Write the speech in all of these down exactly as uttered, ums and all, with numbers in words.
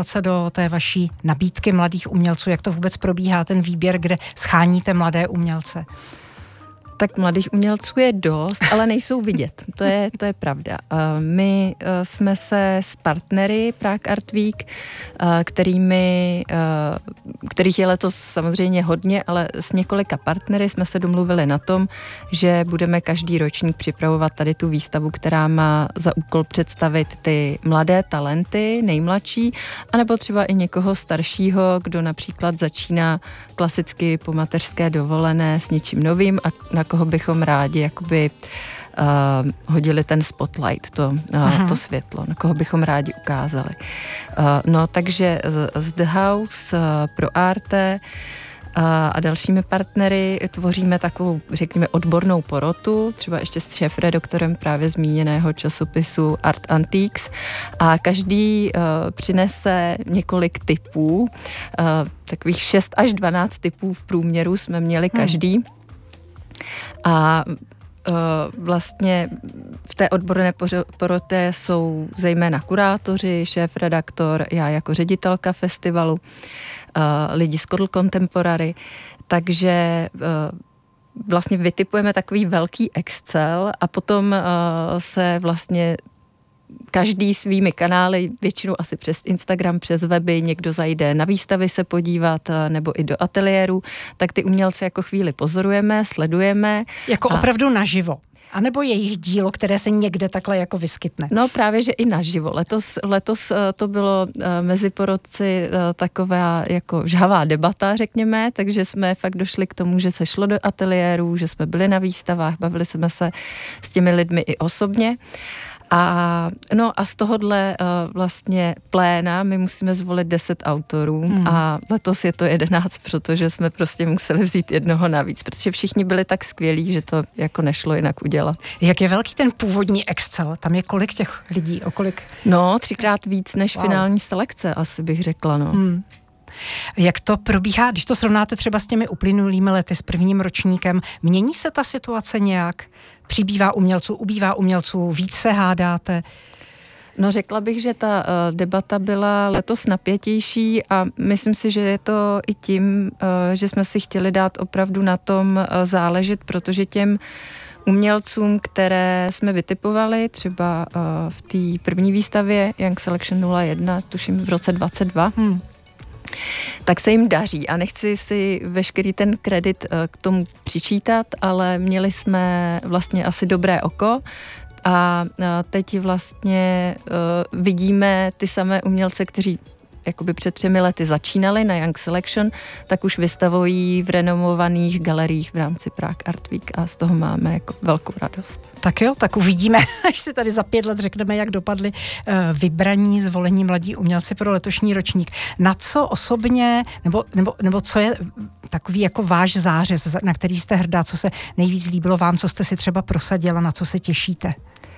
dostat se do té vaší nabídky mladých umělců? Jak to vůbec probíhá, ten výběr, kde scháníte mladé umělce? Tak mladých umělců je dost, ale nejsou vidět. To je, to je pravda. My jsme se s partnery Prague Art Week, kterými, kterých je letos samozřejmě hodně, ale s několika partnery jsme se domluvili na tom, že budeme každý ročník připravovat tady tu výstavu, která má za úkol představit ty mladé talenty, nejmladší, anebo třeba i někoho staršího, kdo například začíná klasicky po mateřské dovolené s něčím novým a na koho bychom rádi jakoby uh, hodili ten spotlight, to, uh, to světlo, na koho bychom rádi ukázali. Uh, no takže z, z The House uh, pro Arte uh, a dalšími partnery tvoříme takovou, řekněme, odbornou porotu, třeba ještě s šéfredaktorem právě zmíněného časopisu Art Antiques a každý uh, přinese několik typů, uh, takových šest až dvanáct typů v průměru jsme měli každý. Hmm. A uh, vlastně v té odborné porotě jsou zejména kurátoři, šéfredaktor, já jako ředitelka festivalu, uh, lidi z Kodl Contemporary, takže uh, vlastně vytipujeme takový velký Excel a potom uh, se vlastně každý svými kanály, většinou asi přes Instagram, přes weby, někdo zajde na výstavy se podívat nebo i do ateliéru, tak ty umělce jako chvíli pozorujeme, sledujeme. Jako a... opravdu naživo. A nebo jejich dílo, které se někde takhle jako vyskytne? No právě, že i naživo. Letos, letos to bylo mezi porodci taková jako žhavá debata, řekněme, takže jsme fakt došli k tomu, že se šlo do ateliéru, že jsme byli na výstavách, bavili jsme se s těmi lidmi i osobně. A, no a z tohohle uh, vlastně pléna my musíme zvolit deset autorů hmm. a letos je to jedenáct, protože jsme prostě museli vzít jednoho navíc, protože všichni byli tak skvělí, že to jako nešlo jinak udělat. Jak je velký ten původní Excel? Tam je kolik těch lidí? O kolik? No, třikrát víc než wow. finální selekce, asi bych řekla, no. Hmm. Jak to probíhá, když to srovnáte třeba s těmi uplynulými lety, s prvním ročníkem, mění se ta situace nějak? Přibývá umělců, ubývá umělců, víc se hádáte? No řekla bych, že ta uh, debata byla letos napětější a myslím si, že je to i tím, uh, že jsme si chtěli dát opravdu na tom uh, záležet, protože těm umělcům, které jsme vytipovali, třeba uh, v té první výstavě Young Selection nula jedna, tuším v roce dvacet dva, hmm. tak se jim daří a nechci si veškerý ten kredit k tomu přičítat, ale měli jsme vlastně asi dobré oko a teď vlastně vidíme ty samé umělce, kteří jakoby před třemi lety začínali na Young Selection, tak už vystavují v renomovaných galeriích v rámci Prague Art Week a z toho máme jako velkou radost. Tak jo, tak uvidíme, až si tady za pět let řekneme, jak dopadli uh, vybraní, zvolení mladí umělci pro letošní ročník. Na co osobně, nebo, nebo, nebo co je takový jako váš zářez, na který jste hrdá, co se nejvíc líbilo vám, co jste si třeba prosadila, na co se těšíte?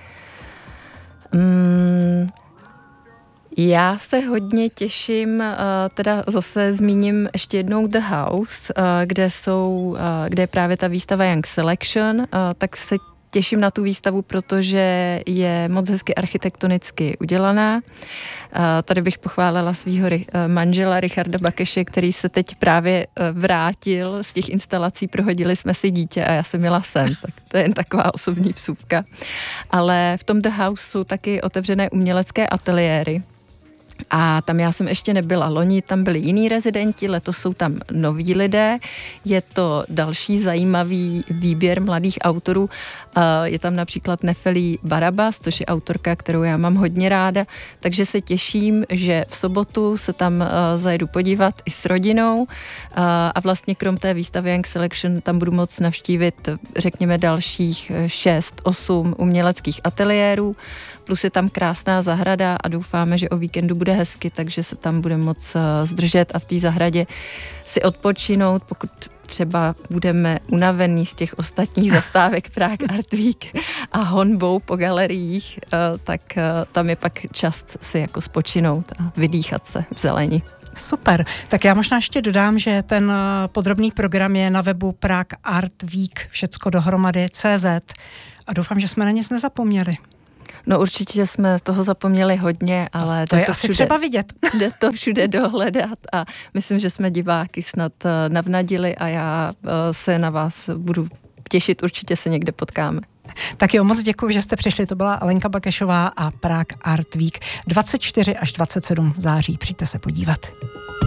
Mm. Já se hodně těším, teda zase zmíním ještě jednou The House, kde jsou, kde je právě ta výstava Young Selection, tak se těším na tu výstavu, protože je moc hezky architektonicky udělaná. Tady bych pochválila svýho manžela Richarda Bakeše, který se teď právě vrátil z těch instalací, prohodili jsme si dítě a já jsem jela sem, tak to je jen taková osobní vsuvka. Ale v tom The House jsou taky otevřené umělecké ateliéry. A tam já jsem ještě nebyla. Loni tam byli jiní rezidenti, letos jsou tam noví lidé. Je to další zajímavý výběr mladých autorů. Je tam například Nefeli Barabas, což je autorka, kterou já mám hodně ráda. Takže se těším, že v sobotu se tam zajedu podívat i s rodinou. A vlastně krom té výstavy Young Selection tam budu moct navštívit, řekněme, dalších šest, osm uměleckých ateliérů. Plus je tam krásná zahrada a doufáme, že o víkendu bude hezky, takže se tam bude moc zdržet a v té zahradě si odpočinout, pokud třeba budeme unavení z těch ostatních zastávek Prague Art Week a honbou po galeriích, tak tam je pak čas si jako spočinout a vydýchat se v zeleni. Super. Tak já možná ještě dodám, že ten podrobný program je na webu Prague Art Week, všecko dohromady tečka cé zet a doufám, že jsme na nic nezapomněli. No určitě jsme z toho zapomněli hodně, ale to je to asi všude, třeba vidět. Jde to všude dohledat a myslím, že jsme diváky snad navnadili a já se na vás budu těšit, určitě se někde potkáme. Tak jo, moc děkuji, že jste přišli. To byla Lenka Bakešová a Prague Art Week dvacet čtyři až dvacet sedm září. Přijďte se podívat.